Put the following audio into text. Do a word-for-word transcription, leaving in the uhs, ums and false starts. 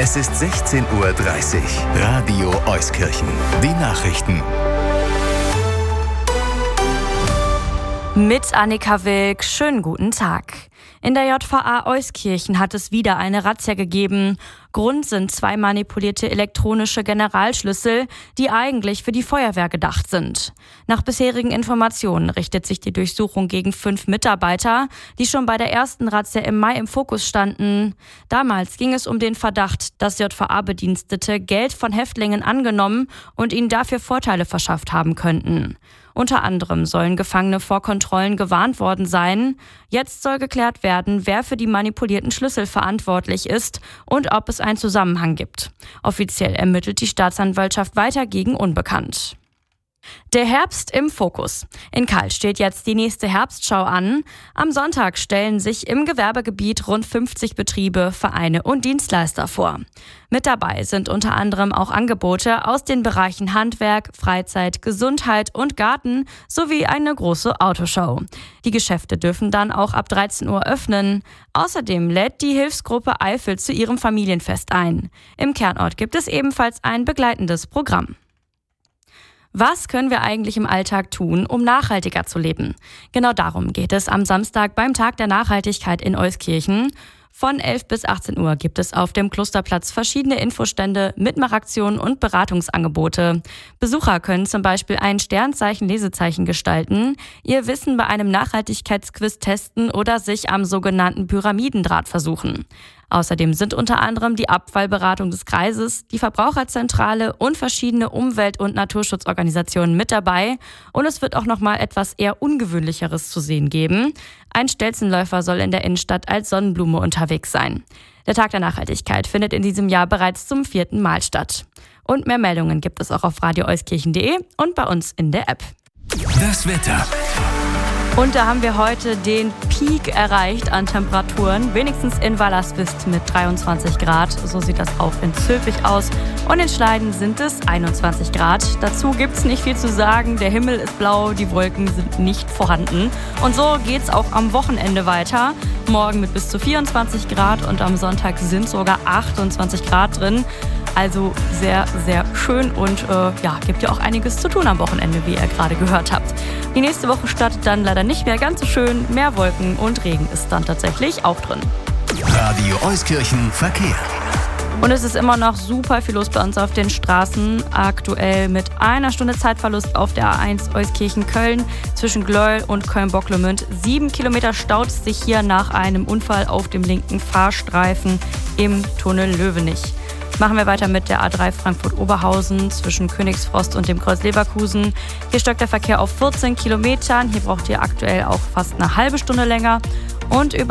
Es ist sechzehn Uhr dreißig. Radio Euskirchen. Die Nachrichten. Mit Annika Wilk, schönen guten Tag. In der J V A Euskirchen hat es wieder eine Razzia gegeben. Grund sind zwei manipulierte elektronische Generalschlüssel, die eigentlich für die Feuerwehr gedacht sind. Nach bisherigen Informationen richtet sich die Durchsuchung gegen fünf Mitarbeiter, die schon bei der ersten Razzia im Mai im Fokus standen. Damals ging es um den Verdacht, dass J V A-Bedienstete Geld von Häftlingen angenommen und ihnen dafür Vorteile verschafft haben könnten. Unter anderem sollen Gefangene vor Kontrollen gewarnt worden sein. Jetzt soll geklärt werden, wer für die manipulierten Schlüssel verantwortlich ist und ob es einen Zusammenhang gibt. Offiziell ermittelt die Staatsanwaltschaft weiter gegen Unbekannt. Der Herbst im Fokus. In Kall steht jetzt die nächste Herbstschau an. Am Sonntag stellen sich im Gewerbegebiet rund fünfzig Betriebe, Vereine und Dienstleister vor. Mit dabei sind unter anderem auch Angebote aus den Bereichen Handwerk, Freizeit, Gesundheit und Garten sowie eine große Autoshow. Die Geschäfte dürfen dann auch ab dreizehn Uhr öffnen. Außerdem lädt die Hilfsgruppe Eifel zu ihrem Familienfest ein. Im Kernort gibt es ebenfalls ein begleitendes Programm. Was können wir eigentlich im Alltag tun, um nachhaltiger zu leben? Genau darum geht es am Samstag beim Tag der Nachhaltigkeit in Euskirchen. Von elf bis achtzehn Uhr gibt es auf dem Klosterplatz verschiedene Infostände, Mitmachaktionen und Beratungsangebote. Besucher können zum Beispiel ein Sternzeichen-Lesezeichen gestalten, ihr Wissen bei einem Nachhaltigkeitsquiz testen oder sich am sogenannten Pyramidendraht versuchen. Außerdem sind unter anderem die Abfallberatung des Kreises, die Verbraucherzentrale und verschiedene Umwelt- und Naturschutzorganisationen mit dabei. Und es wird auch noch mal etwas eher Ungewöhnlicheres zu sehen geben. Ein Stelzenläufer soll in der Innenstadt als Sonnenblume unterwegs sein. Der Tag der Nachhaltigkeit findet in diesem Jahr bereits zum vierten Mal statt. Und mehr Meldungen gibt es auch auf radio euskirchen punkt de und bei uns in der App. Das Wetter. Und da haben wir heute den Peak erreicht an Temperaturen, wenigstens in Wallerswist mit dreiundzwanzig Grad. So sieht das auch in Zülpich aus. Und in Schleiden sind es einundzwanzig Grad. Dazu gibt es nicht viel zu sagen. Der Himmel ist blau, die Wolken sind nicht vorhanden. Und so geht es auch am Wochenende weiter. Morgen mit bis zu vierundzwanzig Grad und am Sonntag sind sogar achtundzwanzig Grad drin. Also sehr, sehr schön und äh, ja, gibt ja auch einiges zu tun am Wochenende, wie ihr gerade gehört habt. Die nächste Woche startet dann leider nicht mehr ganz so schön. Mehr Wolken und Regen ist dann tatsächlich auch drin. Radio Euskirchen Verkehr. Und es ist immer noch super viel los bei uns auf den Straßen. Aktuell mit einer Stunde Zeitverlust auf der A eins Euskirchen-Köln zwischen Glöll und Köln-Bocklemünd. Sieben Kilometer staut es sich hier nach einem Unfall auf dem linken Fahrstreifen im Tunnel Löwenich. Machen wir weiter mit der A drei Frankfurt-Oberhausen zwischen Königsfrost und dem Kreuz Leverkusen. Hier stockt der Verkehr auf vierzehn Kilometern. Hier braucht ihr aktuell auch fast eine halbe Stunde länger. Und über